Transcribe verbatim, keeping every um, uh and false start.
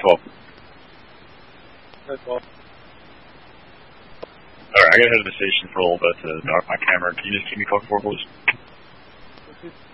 twelve. twelve. Alright, I gotta head to the station for a little bit to dock my camera. Can you just keep me code four, please?